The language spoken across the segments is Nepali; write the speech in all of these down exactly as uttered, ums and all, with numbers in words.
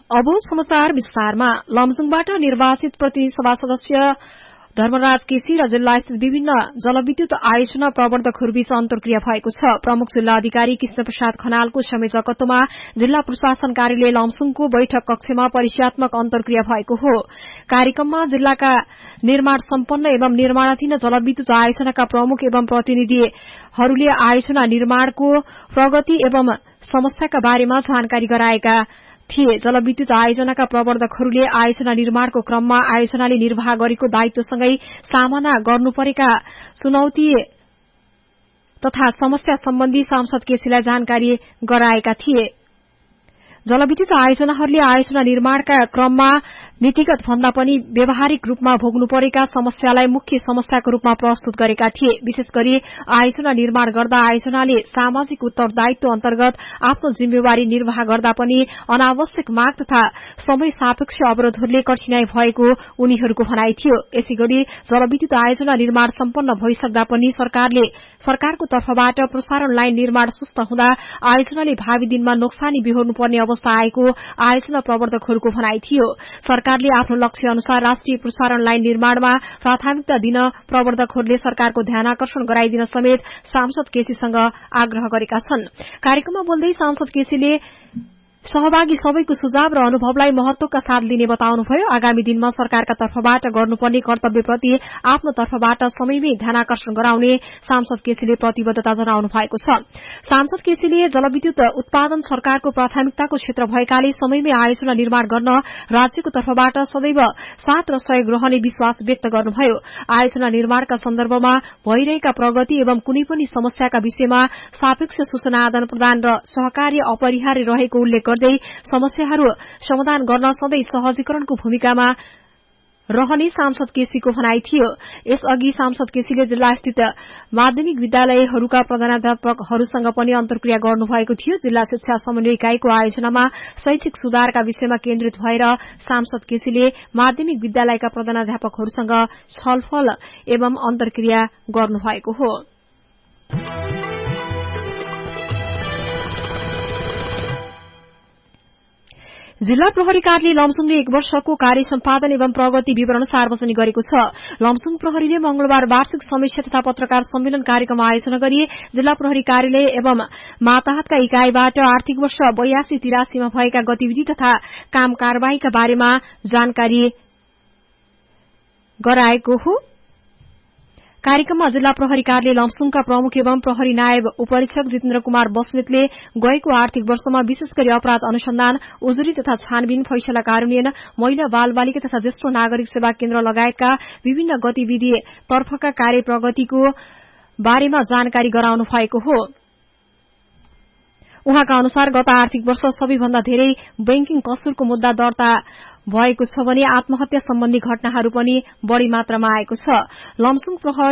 अब समाचार विस्तारमा। लमजुङबाट निर्वाचित प्रतिनिधि सभा सदस्य धर्मराज केसी र जिल्लास्थित विभिन्न जलविद्युत आयोजना प्रवर्धकहरूबीच अन्तर्क्रिया भएको छ। प्रमुख जिल्ला अधिकारी कृष्ण प्रसाद खनालको संयोजकत्वमा जिल्ला प्रशासन कार्यालय लमजुङको बैठक कक्षमा परिचयात्मक अन्तर्क्रिया भएको हो। कार्यक्रममा जिल्लाका निर्माण सम्पन्न एवं निर्माणाधीन जलविद्युत आयोजनाका प्रमुख एवं प्रतिनिधिहरूले आयोजना निर्माणको प्रगति एवं समस्याका बारेमा जानकारी गराएका थिए। जलविद्युत आयोजनाका प्रवर्धकहरूले आयोजना निर्माणको क्रममा आयोजनाले निर्वाह गरेको दायित्वसँगै सामना गर्नुपरेका चुनौती तथा समस्या सम्बन्धी सांसद केसीलाई जानकारी गराएका थिए। जलविद्युत आयोजनाहरूले आयोजना निर्माणका क्रममा नीतिगत भन्दा पनि व्यावहारिक रूपमा भोग्नु परेका समस्यालाई मुख्य समस्याको रूपमा प्रस्तुत गरेका थिए। विशेष गरी आयोजना निर्माण गर्दा आयोजनाले सामाजिक उत्तरदायित्व अन्तर्गत आफ्नो जिम्मेवारी निर्वाह गर्दा पनि अनावश्यक माग तथा समय सापेक्ष अवरोधहरूले कठिनाई भएको उनीहरूको भनाइ थियो। यसैगरी जलविद्युत आयोजना निर्माण सम्पन्न भइसक्दा पनि सरकारले सरकारको तर्फबाट प्रसारण लाइन निर्माण सुस्त हुँदा आयोजनाले भावी दिनमा नोक्सानी बिहोर्नुपर्ने अवस्था आएको आयोजना प्रवर्धकहरूको भनाइ थियो। सरकारले आफ्नो लक्ष्य अनुसार राष्ट्रिय प्रसारण लाइन निर्माणमा प्राथमिकता दिन प्रवर्धकहरूले सरकारको ध्यानाकर्षण गराइदिन समेत सांसद केसीसँग आग्रह गरेका छन्। कार्यक्रममा बोल्दै सांसद केसीले सहभागी सबैको सुझाव र अनुभवलाई महत्वका साथ लिने बताउनुभयो। आगामी दिनमा सरकारका तर्फबाट गर्नुपर्ने कर्तव्यप्रति आफ्नो तर्फबाट समयमै ध्यानाकर्षण गराउने सांसद केसीले प्रतिबद्धता जनाउनु भएको छ। सांसद केसीले जलविद्युत उत्पादन सरकारको प्राथमिकताको क्षेत्र भएकाले समयमै आयोजना निर्माण गर्न राज्यको तर्फबाट सदैव साथ र सहयोग रहने विश्वास व्यक्त गर्नुभयो। आयोजना निर्माणका सन्दर्भमा भइरहेका प्रगति एवं कुनै पनि समस्याका विषयमा सापेक्ष सूचना आदान प्रदान र सहकार्य अपरिहार्य रहेको उल्लेख समस्याहरू समाधान गर्न सधैँ सहजीकरणको भूमिकामा रहने सांसद केसीको भनाइ थियो। यसअघि सांसद केसीले जिल्लास्थित माध्यमिक विद्यालयहरूका प्रधानाध्यापकहरूसँग पनि अन्तर्क्रिया गर्नुभएको थियो। जिल्ला शिक्षा समन्वय इकाईको आयोजनामा शैक्षिक सुधारका विषयमा केन्द्रित भएर सांसद केसीले माध्यमिक विद्यालयका प्रधानाध्यापकहरूसँग छलफल एवं अन्तर्क्रिया गर्नुभएको हो। जिल्ला प्रहरी कार्यालय लमजुङले एक वर्षको कार्य सम्पादन एवं प्रगति विवरण सार्वजनिक गरेको छ। लमजुङ प्रहरीले मंगलबार वार्षिक समीक्षा तथा पत्रकार सम्मेलन कार्यक्रम आयोजना गरी जिल्ला प्रहरी कार्यालय एवं माताहतका इकाईबाट आर्थिक वर्ष बयासी तिरासीमा भएका गतिविधि तथा काम कार्यवाहीका बारेमा जानकारी गराएको हो। कार्यक्रममा जिल्ला प्रहरी कार्यालय लमजुङका प्रमुख एवं प्रहरी नायब उपरीक्षक जितेन्द्र कुमार बस्नेतले गएको आर्थिक वर्षमा विशेष गरी अपराध अनुसन्धान, उजुरी तथा छानबिन, फैसला कार्यान्वयन, महिला बाल बालिका तथा ज्येष्ठ नागरिक सेवा केन्द्र लगायतका विभिन्न गतिविधि तर्फका कार्य प्रगतिको बारेमा जानकारी गराउनु भएको हो। उहाँका अनुसार गत आर्थिक वर्ष सबैभन्दा धेरै बैंकिङ कसुरको मुद्दा दर्ता भएको छ भने आत्महत्या सम्बन्धी घटनाहरू पनि बढ़ी मात्रामा आएको छ। लमजुङ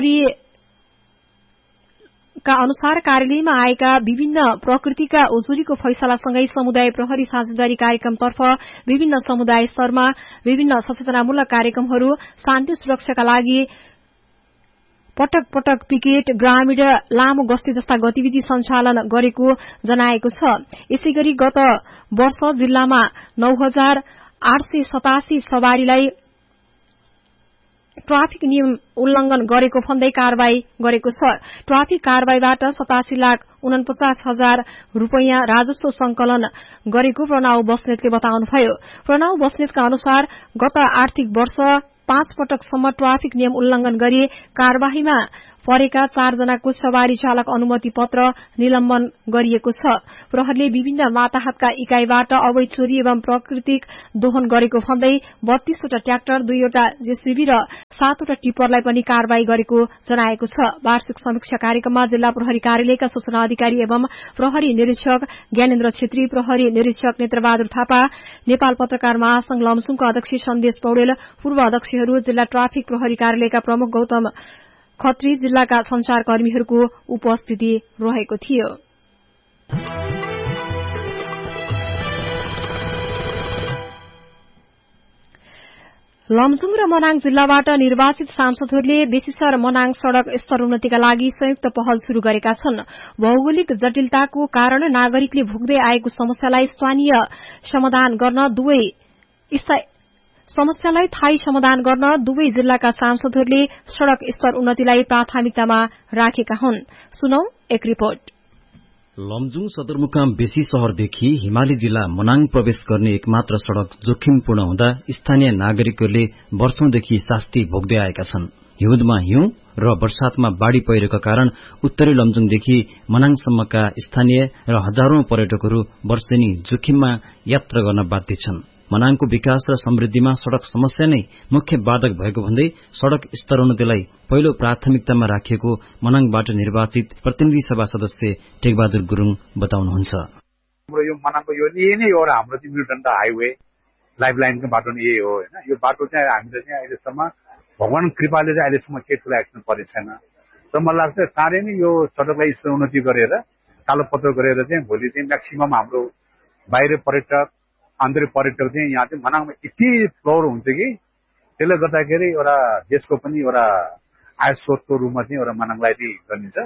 प्रहरीका अनुसार कार्यालयमा आएका विभिन्न प्रकृतिका उजुरीको फैसलासँगै समुदाय प्रहरी साझेदारी कार्यक्रमतर्फ विभिन्न समुदाय स्तरमा विभिन्न सचेतनामूलक कार्यक्रमहरू, शान्ति सुरक्षाका लागि पटक पटक पिकेट, ग्रामीण लामो गस्ती जस्ता गतिविधि सञ्चालन गरेको जनाएको छ। यसैगरी गत वर्ष जिल्लामा नौ हजार आठ सय सतासी सवारीलाई ट्राफिक नियम उल्लंघन गरेको भन्दै कारवाही गरेको छ। ट्राफिक कारवाहीबाट सतासी लाख उनपचास हजार रूपियाँ राजस्व संकलन गरेको प्रणव बस्नेतले बताउनुभयो। प्रणव बस्नेतका अनुसार गत आर्थिक वर्ष पाँच पटकसम्म ट्राफिक नियम उल्लंघन गरी कार्यवाहीमा परेका चारजनाको सवारी चालक अनुमति पत्र निलम्बन गरिएको छ। प्रहरीले विभिन्न माताहतका इकाईबाट अवैध चोरी एवं प्राकृतिक दोहन गरेको भन्दै बत्तीसवटा ट्र्याक्टर, दुईवटा जेसीबी र सातवटा टिप्परलाई पनि कार्यवाही गरेको जनाएको छ। वार्षिक समीक्षा कार्यक्रममा जिल्ला प्रहरी कार्यालयका सूचना अधिकारी एवं प्रहरी निरीक्षक ज्ञानेन्द्र छेत्री, प्रहरी निरीक्षक नेत्रबहादुर थापा, नेपाल पत्रकार महासंघ लमजुङका अध्यक्ष सन्देश पौडेल, पूर्व अध्यक्षहरू, जिल्ला ट्राफिक प्रहरी कार्यालयका प्रमुख गौतम खत्री, जिल्लाका संचारकर्मीहरूको उपस्थिति रहेको थियो। लमजुङ र मनाङ जिल्लाबाट निर्वाचित सांसदहरूले बेसीसर मनाङ सड़क स्तर उन्नतिका लागि संयुक्त पहल शुरू गरेका छन्। भौगोलिक जटिलताको कारण नागरिकले भोग्दै आएको समस्यालाई स्थानीय समाधान गर्न दुवै समस्यालाई थायी समाधान गर्न दुवै जिल्लाका सांसदहरूले सड़क स्तर उन्नतिलाई प्राथमिकतामा राखेका हुन्। सुनौ एक रिपोर्ट। लमजुङ सदरमुकाम बेसी शहरदेखि हिमाली जिल्ला मनाङ प्रवेश गर्ने एकमात्र सड़क जोखिमपूर्ण हुँदा स्थानीय नागरिकहरूले वर्षौंदेखि शास्ति भोग्दै आएका छन्। हिउँदमा हिउँ र वर्षातमा बाढ़ी पहिरोका कारण उत्तरी लमजुङदेखि मनाङसम्मका स्थानीय र हजारौं पर्यटकहरू वर्षेनी जोखिममा यात्रा गर्न बाध्य छन्। मनाङको विकास र समृद्धिमा सड़क समस्या नै मुख्य बाधक भएको भन्दै सड़क स्तरोन्नतिलाई पहिलो प्राथमिकतामा राखिएको मनाङबाट निर्वाचित प्रतिनिधि सभा सदस्य टेकबहादुर गुरुङ बताउनुहुन्छ। हाम्रो यो मनाङको यो यही नै हो र हाम्रो चाहिँ मिडलटन हाइवे लाइफ लाइनको बाटो नै यही हो हैन। यो बाटो चाहिँ हामीले चाहिँ अहिलेसम्म भगवान कृपाले चाहिँ अहिलेसम्म केही ठुलो एक्सन परेको छैन। र मलाई लाग्छ चाँडै नै यो सड़कलाई स्तरोन्नति गरेर कालोपत्र गरेर चाहिँ भोलि चाहिँ म्याक्सिमम हाम्रो बाहिर पर्यटक आन्तरिक पर्यटक चाहिँ यहाँ चाहिँ मनाङमा यति फ्लोर हुन्छ कि त्यसले गर्दाखेरि एउटा देशको पनि एउटा आय स्रोतको रूपमा चाहिँ एउटा मनाङलाई गरिन्छ।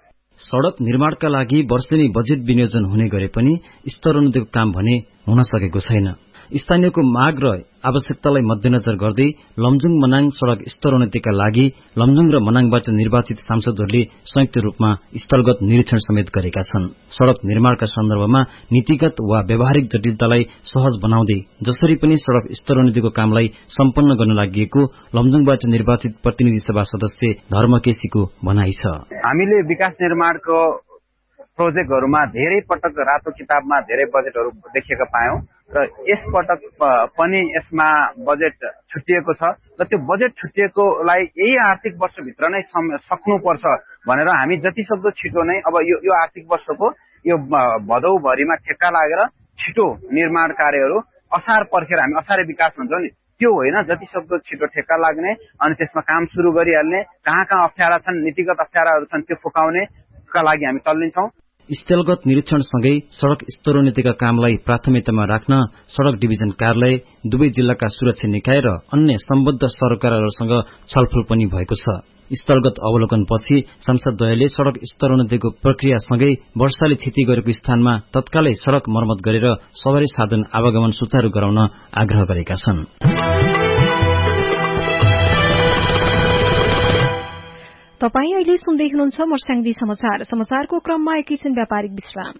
सड़क निर्माणका लागि वर्षेनी बजेट विनियोजन हुने गरे पनि स्तरोन्नतिको काम भने हुन सकेको छैन। स्थानीयको माग र आवश्यकतालाई मध्यनजर गर्दै लमजुङ मनाङ सड़क स्तरोन्नतिका लागि लमजुङ र मनाङबाट निर्वाचित सांसदहरूले संयुक्त रूपमा स्थलगत निरीक्षण समेत गरेका छन्। सड़क निर्माणका सन्दर्भमा नीतिगत वा व्यावहारिक जटिलतालाई सहज बनाउँदै जसरी पनि सड़क स्तरोन्नतिको कामलाई सम्पन्न गर्न लागि लमजुङबाट निर्वाचित प्रतिनिधि सभा सदस्य धर्मकेसीको भनाइ छ। हामीले विकास निर्माणको प्रोजेक्टहरूमा धेरै पटक रातो किताबमा धेरै बजेटहरू देखेका पायौं र यस पटक पनि यसमा बजेट छुट्टिएको छ र त्यो बजेट छुट्टिएकोलाई यही आर्थिक वर्षभित्र नै सक्नुपर्छ भनेर हामी जति सक्दो छिटो नै अब यो यो आर्थिक वर्षको यो भदौभरिमा ठेक्का लागेर छिटो निर्माण कार्यहरू असार पर्खेर हामी असारे विकास भन्छौँ नि त्यो होइन, जति सक्दो छिटो ठेक्का लाग्ने अनि त्यसमा काम सुरु गरिहाल्ने, कहाँ कहाँ अप्ठ्यारा छन् नीतिगत अप्ठ्याराहरू छन् त्यो फुकाउने का लागि हामी तल्लिन्छौं। स्थलगत निरीक्षणसँगै सड़क स्तरोन्नतिका कामलाई प्राथमिकतामा राख्न सड़क डिभिजन कार्यालय, दुवै जिल्लाका सुरक्षा निकाय र अन्य सम्बद्ध सरकारहरूसँग छलफल पनि भएको छ। स्थलगत अवलोकनपछि सांसदद्वयले सड़क स्तरोन्नतिको प्रक्रियासँगै वर्षाले क्षति गरेको स्थानमा तत्कालै सड़क मर्मत गरेर सवारी साधन आवागमन सुचारू गराउन आग्रह गरेका छन्। तपाई अहिले सुन्दै हुनुहुन्छ मर्स्याङदी समाचार। समाचारको क्रममा एकैछिन व्यापारिक विश्राम।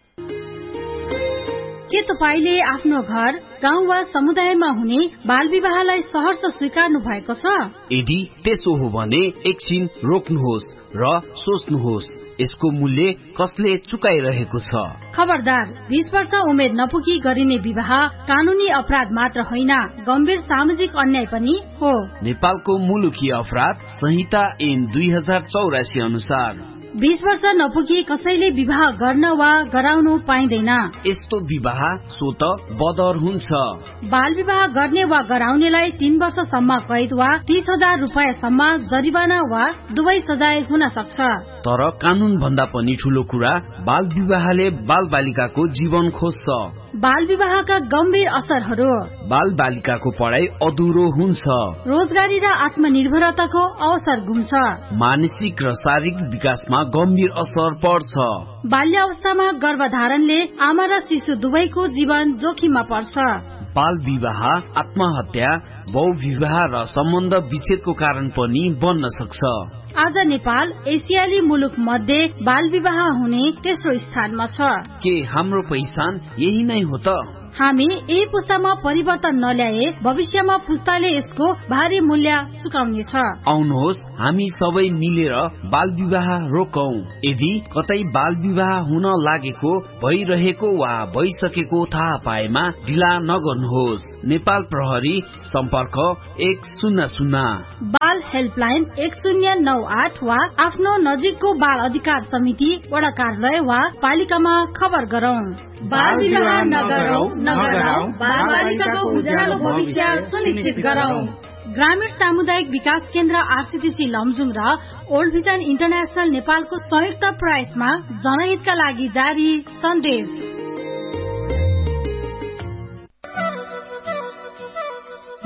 के तपाईले आफ्नो घर, गाउँ वा समुदायमा हुने बाल विवाहलाई सहर्ष स्वीकार्नु भएको छ? यदि त्यसो हो भने एकछिन रोक्नुहोस् र सोच्नुहोस्, यसको मूल्य कसले चुकाइरहेको छ? खबरदार, बीस वर्ष उमेर नपुगी गरिने विवाह कानूनी अपराध मात्र होइन, गम्भीर सामाजिक अन्याय पनि हो। नेपालको मुलुकी अपराध संहिता ऐन दुई हजार चौरासी अनुसार बीस वर्ष नपुगी कसैले विवाह गर्न वा गराउनु पाइँदैन। यस्तो विवाह स्वत बदर हुन्छ। बाल विवाह गर्ने वा गराउनेलाई तीन वर्षसम्म कैद वा तीस हजार रूपियाँसम्म जरिवाना वा दुवै सजाय हुन सक्छ। तर कानून भन्दा पनि ठूलो कुरा बाल विवाहले बाल बालिकाको जीवन खोज्छ। बाल विवाहका गम्भीर असरहरू: बाल बालिकाको पढाइ अधुरो हुन्छ, रोजगारी र आत्मनिर्भरताको अवसर गुम्छ, मानसिक र शारीरिक विकासमा गम्भीर असर पर्छ। बाल्य अवस्थामा गर्भधारणले आमा र शिशु दुवैको जीवन जोखिममा पर्छ। बाल विवाह आत्महत्या, बहुविवाह र सम्बन्ध विच्छेदको कारण पनि बन्न सक्छ। आज नेपाल एसियाली मुलुक मध्ये बाल विवाह हुने तेस्रो स्थानमा छ। के हाम्रो पहिचान यही नै हो त? हामी यही पुस्तामा परिवर्तन नल्याए भविष्यमा पुस्ताले यसको भारी मूल्य चुकाउनेछ। आउनुहोस् हामी सबै मिलेर बाल विवाह रोकौं। यदि कतै बाल विवाह हुन लागेको, भइरहेको वा भइसकेको थाहा पाएमा ढिला नगर्नुहोस्। नेपाल प्रहरी सम्पर्क एक शून्य शून्य, बाल हेल्पलाइन एक शून्य नौ आठ वा आफ्नो नजिकको बाल अधिकार समिति वडा कार्यालय वा पालिकामा खबर गरौं। बाल विवाह नगरौं, नगरौं, बाल बालिकाको उज्यालो भविष्य सुनिश्चित गरौं। ग्रामीण सामुदायिक विकास केन्द्र आरसीटीसी लमजुङ र ओल्ड भिजन इन्टरनेशनल नेपालको संयुक्त प्रयासमा जनहितका लागि जारी सन्देश।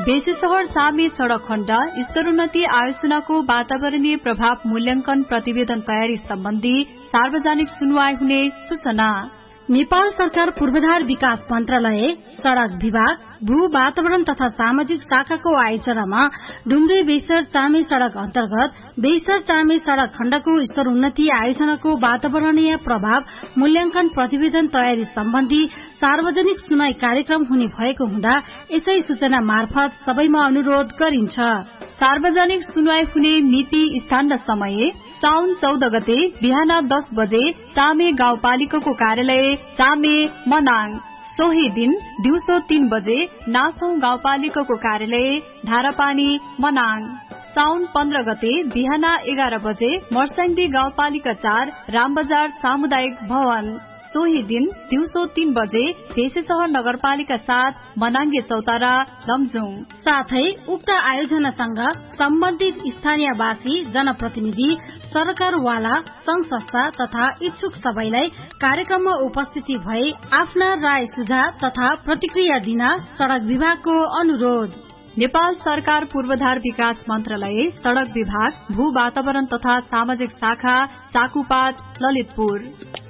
बेसी शहर चामे सड़क खण्ड स्तरोन्नति आयोजनाको वातावरणीय प्रभाव मूल्याङ्कन प्रतिवेदन तयारी सम्बन्धी सार्वजनिक सुनवाई हुने सूचना। नेपाल सरकार पूर्वाधार विकास मन्त्रालय सड़क विभाग भू वातावरण तथा सामाजिक शाखाको आयोजनामा डुम्रे बेसर चामे सड़क अन्तर्गत बेसर चामे सड़क खण्डको स्तरोन्नति आयोजनाको वातावरणीय प्रभाव मूल्याङ्कन प्रतिवेदन तयारी सम्बन्धी सार्वजनिक सुनाई कार्यक्रम हुने भएको हुँदा यसै सूचना मार्फत सबैमा अनुरोध गरिन्छ। सार्वजनिक सुनवाई हुने मिति स्थान र समय साउन चौध गते बिहान दस बजे चामे गाउँपालिकाको कार्यालय चामे मनाङ। सोही दिन दिउँसो तीन बजे नासौं गाउँपालिकाको कार्यालय धारापानी मनाङ। साउन पन्ध्र गते बिहान एघार बजे मर्स्याङ्दी गाउँपालिका चार रामबजार सामुदायिक भवन। सोही दिन दिउँसो तीन बजे भेसेसहर नगरपालिका सात मनाङ्गे चौतारा लमजुङ। साथै उक्त आयोजनासँग सम्बन्धित स्थानीयवासी जनप्रतिनिधि सरकारवाला संघ संस्था तथा इच्छुक सबैलाई कार्यक्रममा उपस्थिति भई आफ्ना राय सुझाव तथा प्रतिक्रिया दिन सड़क विभागको अनुरोध। नेपाल सरकार पूर्वाधार विकास मन्त्रालय सड़क विभाग भू वातावरण तथा सामाजिक शाखा चाकुपाट Lalitpur.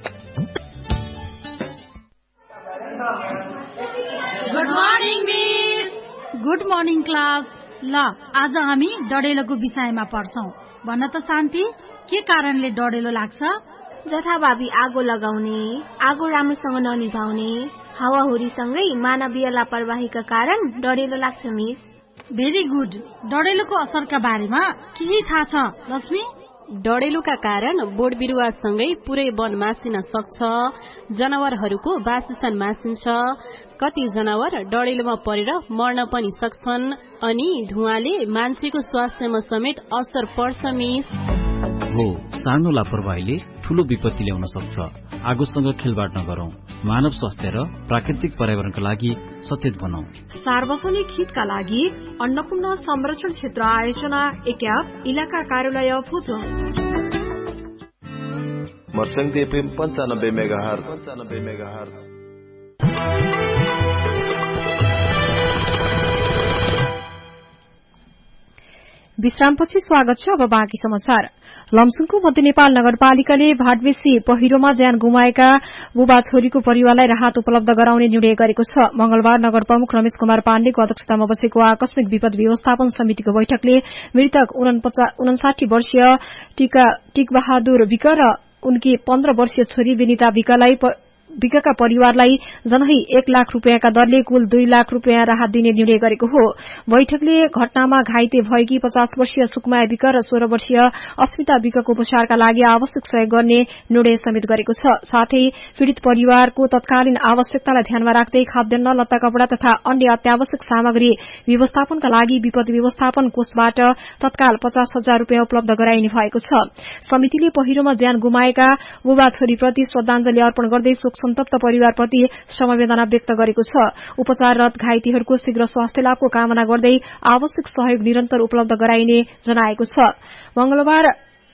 Good morning miss. Good morning class. ल आज हामी डडेलोको विषयमा पढ्छौं। भन्न त शान्ति, के कारणले डडेलो लाग्छ? जथाभावी आगो लगाउने, आगो राम्रोसँग ननिभाउने, हावाहुरीसँगै मानवीय लापरवाहीका कारण डडेलो लाग्छ मिस। Very good. डडेलोको असरका बारेमा केही थाहा छ लक्ष्मी? डडेलोका कारण बोट बिरुवासँगै पुरै वन मासिन सक्छ, जनावरहरूको वासस्थान मासिन्छ, कति जनावर डडेलोमा परेर मर्न पनि सक्छन्, अनि धुवाले मान्छेको स्वास्थ्यमा समेत असर पर्छ मिस। हो, सानो लापरवाहीले ठूलो विपत्ति ल्याउन सक्छ। आगोसँग खेलबाड नगरौं, मानव स्वास्थ्य र प्राकृतिक पर्यावरणका लागि सचेत बनौं। सार्वजनिक हितका लागि अन्नपूर्ण संरक्षण क्षेत्र आयोजना एकाप इलाका कार्यालय फुचुङ। मर्स्याङ्दी एफएम पञ्चानब्बे मेगाहर्ज पञ्चानब्बे मेगाहर्ज। विश्रामपछि स्वागत छ। अब बाँकी समाचार। लमसुङको मध्य नेपाल नगरपालिकाले भाटबेसी पहिरोमा ज्यान गुमाएका बुबा छोरीको परिवारलाई राहत उपलब्ध गराउने निर्णय गरेको छ। मंगलबार नगर प्रमुख रमेश कुमार पाण्डेको अध्यक्षतामा बसेको आकस्मिक विपद व्यवस्थापन समितिको बैठकले मृतक उनसाठी वर्षीय टिकबहादुर विक र उनकी पन्ध्र वर्षीय छोरी विनिता विकलाई विकका परिवारलाई जनही एक लाख रूपियाँका दरले कुल दुई लाख रूपियाँ राहत दिने निर्णय गरेको हो। बैठकले घटनामा घाइते भएकी पचास वर्षीय सुकुमाया विक र सोह्र वर्षीय अस्मिता विकको उपचारका लागि आवश्यक सहयोग गर्ने निर्णय समेत गरेको छ। साथै पीड़ित परिवारको तत्कालीन आवश्यकतालाई ध्यानमा राख्दै खाद्यान्न, लत्ता कपड़ा तथा अन्य अत्यावश्यक सामग्री व्यवस्थापनका लागि विपद व्यवस्थापन कोषबाट तत्काल पचास हजार रूपियाँ उपलब्ध गराइने भएको छ। समितिले पहिरोमा ज्यान गुमाएका बुबा छोरीप्रति श्रद्धाञ्जली अर्पण गर्दै सन्तप्त परिवारप्रति समवेदना व्यक्त गरेको छ। उपचाररत घाइतेहरूको शीघ्र स्वास्थ्य लाभको कामना गर्दै आवश्यक सहयोग निरन्तर उपलब्ध गराइने जनाएको छ। मंगलबार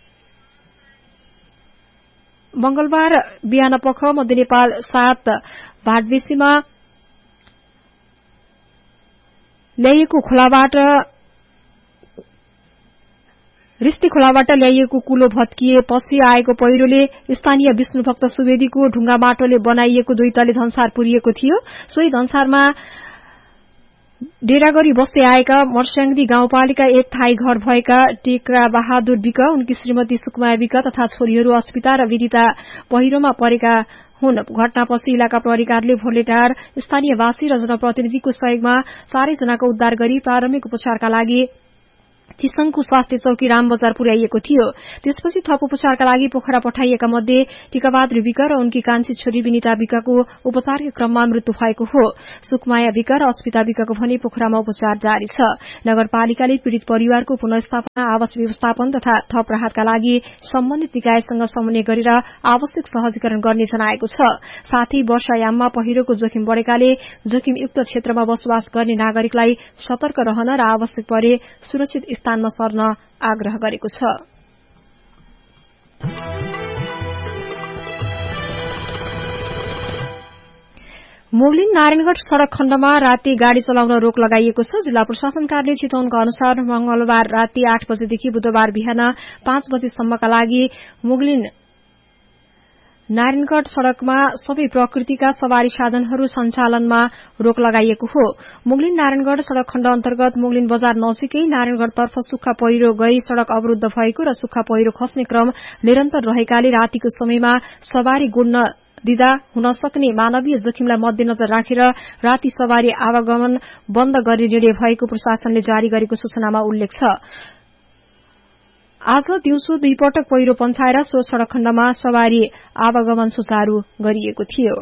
मंगलबार बिहानपख मध्य नेपाल सात भाटबेसीमा ल्याइएको खोलाबाट रिस्ती खोलाबाट ल्याइएको कुलो भत्किएपछि आएको पहिरोले स्थानीय विष्णुभक्त सुवेदीको ढुंगा माटोले बनाइएको दुई तले धनसार पुरिएको थियो। सोही धनसारमा डेरा गरी बस्दै आएका मर्स्याङ्दी गाउँपालिका एक थाई घर भएका टेका बहादुर विक, उनकी श्रीमती सुकुमाया विक तथा छोरीहरू अस्मिता र विदिता पहिरोमा परेका हुन्। घटनापछि इलाका प्रहरी कार्यालय भोलेटार स्थानीयवासी र जनप्रतिनिधिको सहयोगमा चारैजनाको उद्धार गरी प्रारम्भिक उपचारका लागि चिसङको स्वास्थ्य चौकी रामबजार पुर्याइएको थियो। त्यसपछि थप उपचारका लागि पोखरा पठाइएका मध्ये टिकाबहादुर विक र उनकी कान्छी छोरी विनिता विकको उपचारकै क्रममा मृत्यु भएको हो। सुकुमाया विक र अस्मिता विकको भने पोखरामा उपचार जारी छ। नगरपालिकाले पीड़ित परिवारको पुनर्स्थापना, आवास व्यवस्थापन तथा थप राहतका लागि सम्बन्धित निकायसँग समन्वय गरेर आवश्यक सहजीकरण गर्ने जनाएको छ। साथै वर्षायाममा पहिरोको जोखिम बढ़ेकाले जोखिमयुक्त क्षेत्रमा बसोबास गर्ने नागरिकलाई सतर्क रहन र आवश्यक परे सुरक्षित स्थानमा सर्न आग्रह गरेको छ। मोगलिन नारायणगढ़ सड़क खण्डमा राति गाड़ी चलाउन रोक लगाइएको छ। जिल्ला प्रशासन कार्यालय चितवनका अनुसार मंगलबार राति आठ बजेदेखि बुधबार बिहान पाँच बजेसम्मका लागि मोगलिन नारायणगढ़ सड़कमा सबै प्रकृतिका सवारी साधनहरू सञ्चालनमा रोक लगाइएको हो। मोगलिन नारायणगढ़ सड़क खण्ड अन्तर्गत मोगलिन बजार नजिकै नारायणगढ़तर्फ सुक्खा पहिरो गई सड़क अवरूद्ध भएको र सुक्खा पहिरो खस्ने क्रम निरन्तर रहेकाले रातिको समयमा सवारी गुड्न दिदा हुन सक्ने मानवीय जोखिमलाई मध्यनजर राखेर राति सवारी आवागमन बन्द गर्ने निर्णय भएको प्रशासनले जारी गरेको सूचनामा उल्लेख छ। आज दिउँसो दुई पटक पहिरो पन्छाएर सो सड़क खण्डमा सवारी आवागमन सुचारू गरिएको थियो।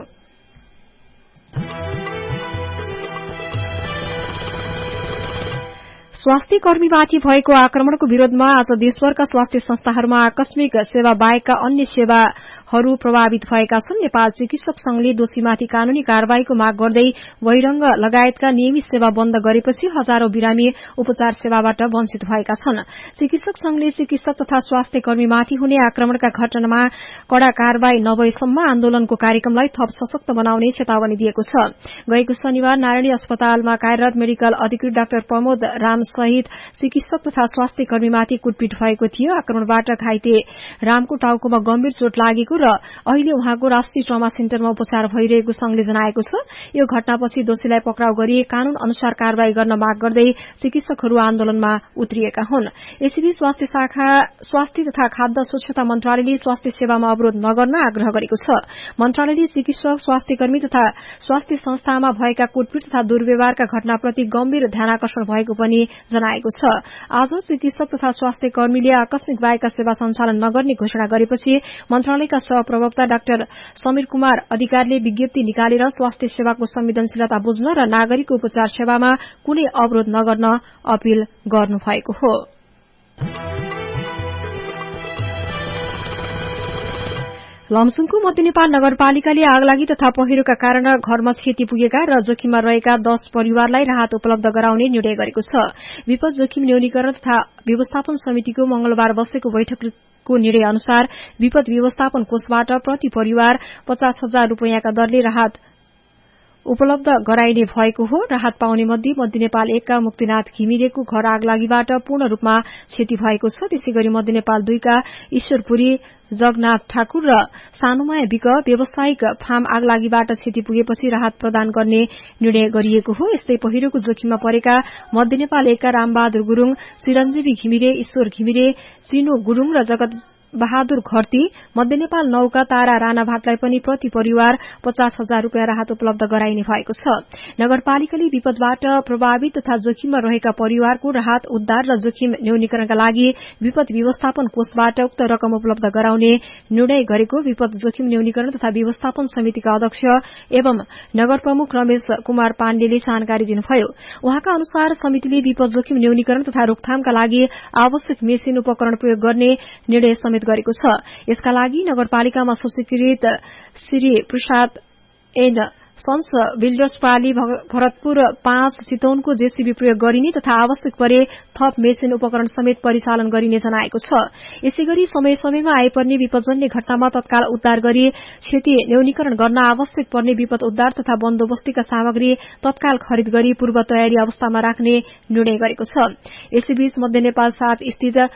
स्वास्थ्य कर्मीमाथि भएको आक्रमणको विरोधमा आज देशभरका स्वास्थ्य संस्थाहरूमा आकस्मिक सेवा बाहेकका अन्य सेवाहरू प्रभावित भएका छन्। नेपाल चिकित्सक संघले दोषीमाथि कानूनी कार्यवाहीको माग गर्दै बहिरंग लगायतका नियमित सेवा बन्द गरेपछि हजारौं बिरामी उपचार सेवाबाट वञ्चित भएका छन्। चिकित्सक संघले चिकित्सक तथा स्वास्थ्य कर्मीमाथि हुने आक्रमणका घटनामा कड़ा कार्यवाही नभएसम्म आन्दोलनको कार्यक्रमलाई थप सशक्त बनाउने चेतावनी दिएको छ। गएको शनिबार नारायणी अस्पतालमा कार्यरत मेडिकल अधिकृत डाक्टर प्रमोद राम सहित चिकित्सक तथा स्वास्थ्य कर्मीमाथि कुटपिट भएको थियो। आक्रमणबाट घाइते रामको टाउकोमा गम्भीर चोट लागेको र अहिले उहाँको राष्ट्रिय ट्रमा सेन्टरमा उपचार भइरहेको संघले जनाएको छ। यो घटनापछि दोषीलाई पक्राउ गरी कानून अनुसार कार्यवाही गर्न माग गर्दै चिकित्सकहरू आन्दोलनमा उत्रिएका हुन्। यसैबीच स्वास्थ्य शाखा स्वास्थ्य तथा खाद्य स्वच्छता मन्त्रालयले स्वास्थ्य सेवामा अवरोध नगर्न आग्रह गरेको छ। मन्त्रालयले चिकित्सक स्वास्थ्य कर्मी तथा स्वास्थ्य संस्थामा भएका कुटपिट तथा दुर्व्यवहारका घटनाप्रति गम्भीर ध्यानाकर्षण भएको पनि जनाएको छ। आज चिकित्सक तथा स्वास्थ्य कर्मीले आकस्मिक बाहेकका सेवा सञ्चालन नगर्ने घोषणा गरेपछि मन्त्रालयका सहप्रवक्ता डाक्टर समीर कुमार अधिकारीले विज्ञप्ति निकालेर स्वास्थ्य सेवाको संवेदनशीलता बुझ्न र नागरिक उपचार सेवामा कुनै अवरोध नगर्न अपील गर्नुभएको हो। लमजुङको मध्य नेपाल नगरपालिकाले आगलागी तथा पहिरोका कारण घरमा क्षति पुगेका र जोखिममा रहेका दश परिवारलाई राहत उपलब्ध गराउने निर्णय गरेको छ। विपद जोखिम न्यूनीकरण तथा व्यवस्थापन समितिको मंगलबार बसेको बैठकको निर्णय अनुसार विपद व्यवस्थापन कोषबाट प्रति परिवार पचास हजार रूपियाँका दरले राहत उपलब्ध गराइने भएको हो। राहत पाउने मध्ये मध्य नेपाल एकका मुक्तिनाथ घिमिरेको घर आगलागीबाट पूर्ण रूपमा क्षति भएको छ। त्यसै गरी मध्य नेपाल दुईका ईश्वरपुरी जगन्नाथ ठाकुर र सानुमाया विक व्यावसायिक फार्म आगलागीबाट क्षति पुगेपछि राहत प्रदान गर्ने निर्णय गरिएको हो। यस्तै पहिरोको जोखिममा परेका मध्य नेपाल एकका रामबहादुर गुरूङ, चिरञ्जीवी घिमिरे, ईश्वर घिमिरे, चिनो गुरूङ र जगत बहादुर घरती, मध्य नेपाल नौका तारा राणा भाटलाई पनि प्रति परिवार पचास हजार रूपियाँ राहत उपलब्ध गराइने भएको छ। नगरपालिकाले विपदबाट प्रभावित तथा जोखिममा रहेका परिवारको राहत उद्धार र जोखिम न्यूनीकरणका लागि विपद व्यवस्थापन कोषबाट उक्त रकम उपलब्ध गराउने निर्णय गरेको विपद जोखिम न्यूनीकरण तथा व्यवस्थापन समितिका अध्यक्ष एवं नगर प्रमुख रमेश कुमार पाण्डेले जानकारी दिनुभयो। उहाँका अनुसार समितिले विपद जोखिम न्यूनीकरण तथा रोकथामका लागि आवश्यक मेसिन उपकरण प्रयोग गर्ने निर्णय समेत गरेको छ। यसका लागि नगरपालिकामा स्वीकृत Shri Prasad an sons builders पाली भरतपुर पाँच चितवनको जेसीबी प्रयोग गरिने तथा आवश्यक परे थप मेसिन उपकरण समेत परिचालन गरिने जनाएको छ। यसैगरी समय समयमा आइपर्ने विपदजन्य घटनामा तत्काल उद्धार गरी क्षति न्यूनीकरण गर्न आवश्यक पर्ने विपद उद्धार तथा बन्दोबस्तीका सामग्री तत्काल खरिद गरी पूर्व तयारी अवस्थामा राख्ने निर्णय गरेको छ। यसैबीच मध्य नेपाल सात स्थित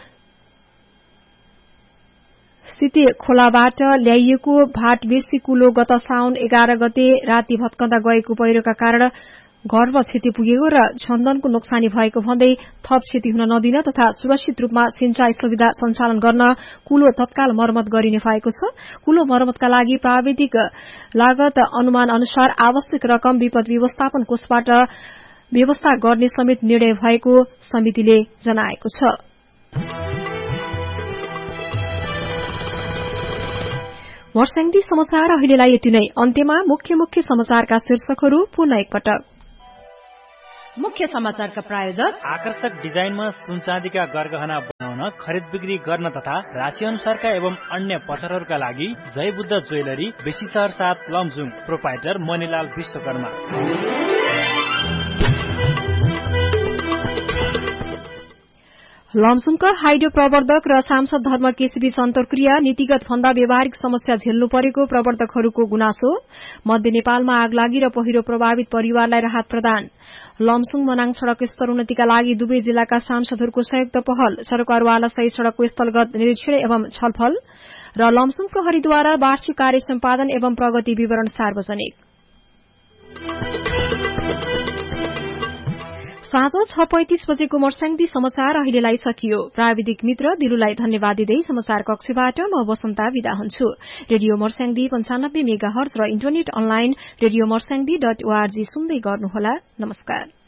स्थिति खोलाबाट ल्याइएको भाट बेसी कुलो गत साउन एघार गते राति भत्कँदा गएको पहिरोका कारण घरमा क्षति पुगेको र छन्दनको नोक्सानी भएको भन्दै थप क्षति हुन नदिन तथा सुरक्षित रूपमा सिंचाई सुविधा सञ्चालन गर्न कुलो तत्काल मर्मत गरिने भएको छ। कुलो मर्मतका लागि प्राविधिक लागत अनुमान अनुसार आवश्यक रकम विपद व्यवस्थापन कोषबाट व्यवस्था गर्ने समेत निर्णय भएको समितिले जनाएको छ। वर्षाङ्गी समाचार अहिलेलाई यति नै। अन्त्यमा मुख्य मुख्य समाचारका शीर्षकहरू पुनः एकपटक। मुख्य समाचारका प्रायोजक आकर्षक डिजाइनमा सुनचाँदीका गरगहना बनाउन, खरिद बिक्री गर्न तथा राशि अनुसारका एवं अन्य पसलहरूका लागि जय बुद्ध ज्वेलरी, बेसी शहर सात लमजुङ, प्रोपाइटर मणिलाल विश्वकर्मा। लमजुङका हाइड्रो प्रवर्धक र सांसद धर्म केसीबीच अन्तर्क्रिया नीतिगत भन्दा व्यावहारिक समस्या झेल्नु परेको प्रवर्धकहरूको गुनासो मध्य नेपालमा आगलागी र पहिरो प्रभावित परिवारलाई राहत प्रदान लमजुङ मनाङ सड़क स्तरोन्नतिका लागि दुवै जिल्लाका सांसदहरूको संयुक्त पहल सरकारवाला सहित सड़कको स्थलगत निरीक्षण एवं छलफल र लमजुङ प्रहरीद्वारा वार्षिक कार्य सम्पादन एवं प्रगति विवरण सार्वजनिक। साँझ छ पैंतिस बजेको मर्स्याङदी समाचार अहिलेलाई सकियो। प्राविधिक मित्र दिलुलाई धन्यवाद दिँदै समाचार कक्षबाट म वसन्ता विदा हुन्छु। रेडियो मर्स्याङदी पञ्चानब्बे मेगा हर्ज र internet online radio Marsyangdi dot ORG सुन्दै गर्नुहोला। नमस्कार।